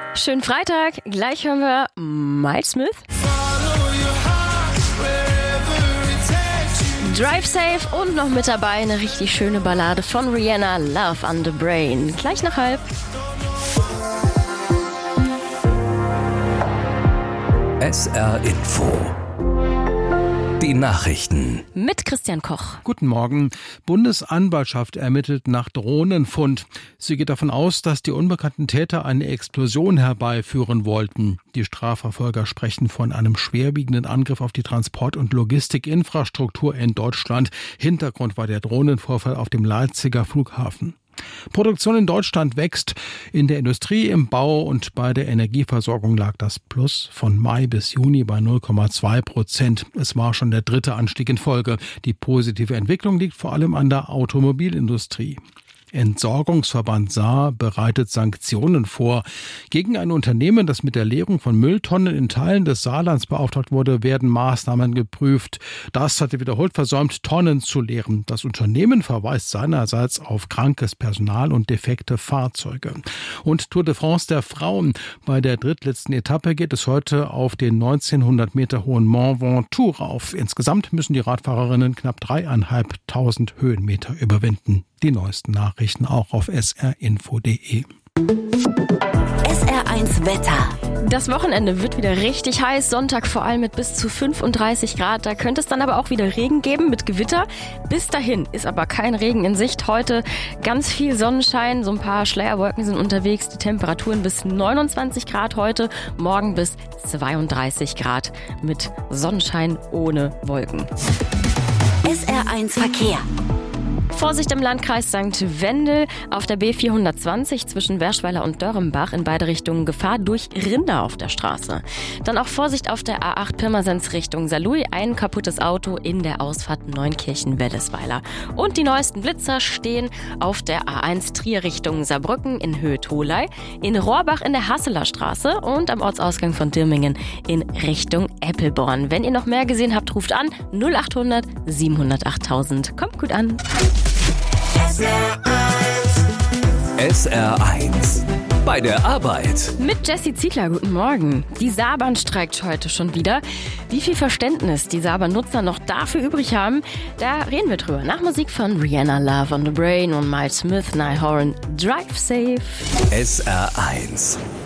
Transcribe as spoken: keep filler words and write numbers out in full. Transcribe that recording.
Schönen Freitag. Gleich hören wir Miles Smith. Drive Safe und noch mit dabei eine richtig schöne Ballade von Rihanna, Love on the Brain. Gleich nach halb. S R Info. Die Nachrichten. Mit Christian Koch. Guten Morgen. Bundesanwaltschaft ermittelt nach Drohnenfund. Sie geht davon aus, dass die unbekannten Täter eine Explosion herbeiführen wollten. Die Strafverfolger sprechen von einem schwerwiegenden Angriff auf die Transport- und Logistikinfrastruktur in Deutschland. Hintergrund war der Drohnenvorfall auf dem Leipziger Flughafen. Produktion in Deutschland wächst. In der Industrie, im Bau und bei der Energieversorgung lag das Plus von Mai bis Juni bei null Komma zwei Prozent. Es war schon der dritte Anstieg in Folge. Die positive Entwicklung liegt vor allem an der Automobilindustrie. Entsorgungsverband Saar bereitet Sanktionen vor. Gegen ein Unternehmen, das mit der Leerung von Mülltonnen in Teilen des Saarlands beauftragt wurde, werden Maßnahmen geprüft. Das hatte wiederholt versäumt, Tonnen zu leeren. Das Unternehmen verweist seinerseits auf krankes Personal und defekte Fahrzeuge. Und Tour de France der Frauen. Bei der drittletzten Etappe geht es heute auf den neunzehnhundert Meter hohen Mont Ventoux rauf. Insgesamt müssen die Radfahrerinnen knapp dreieinhalbtausend Höhenmeter überwinden. Die neuesten Nachrichten auch auf s r info punkt d e. S R eins Wetter. Das Wochenende wird wieder richtig heiß. Sonntag vor allem mit bis zu fünfunddreißig Grad. Da könnte es dann aber auch wieder Regen geben mit Gewitter. Bis dahin ist aber kein Regen in Sicht. Heute ganz viel Sonnenschein. So ein paar Schleierwolken sind unterwegs. Die Temperaturen bis neunundzwanzig Grad heute. Morgen bis zweiunddreißig Grad mit Sonnenschein ohne Wolken. S R eins Verkehr. Vorsicht im Landkreis Sankt Wendel auf der B vierhundertzwanzig zwischen Werschweiler und Dörrembach in beide Richtungen Gefahr durch Rinder auf der Straße. Dann auch Vorsicht auf der A acht Pirmasens Richtung Saarlouis, ein kaputtes Auto in der Ausfahrt Neunkirchen-Wellesweiler. Und die neuesten Blitzer stehen auf der A eins Trier Richtung Saarbrücken in Höhe Tholey, in Rohrbach in der Hasseler Straße und am Ortsausgang von Dirmingen in Richtung Eppelborn. Wenn ihr noch mehr gesehen habt, ruft an null achthundert siebenhundertacht tausend. Kommt gut an. S R eins. Bei der Arbeit. Mit Jessie Ziegler, guten Morgen. Die Saarbahn streikt heute schon wieder. Wie viel Verständnis die Saarbahn-Nutzer noch dafür übrig haben, da reden wir drüber. Nach Musik von Rihanna, Love on the Brain und Miles Smith, Niall Horan, Drive Safe. S R eins.